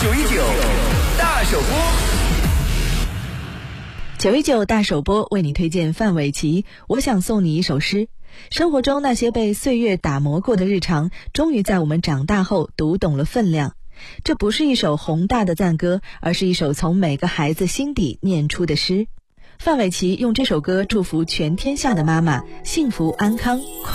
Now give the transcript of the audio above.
919大首播 ，919大首播为你推荐范玮琪。我想送你一首诗。生活中那些被岁月打磨过的日常，终于在我们长大后读懂了分量。这不是一首宏大的赞歌，而是一首从每个孩子心底念出的诗。范玮琪用这首歌祝福全天下的妈妈幸福安康。